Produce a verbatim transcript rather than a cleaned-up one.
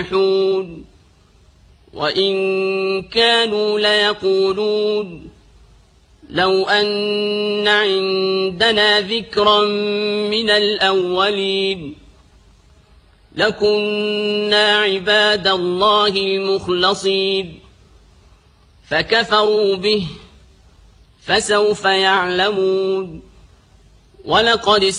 وإن كانوا ليقولون لو أن عندنا ذكرا من الأولين لكنا عباد الله المخلصين فكفروا به فسوف يعلمون ولقد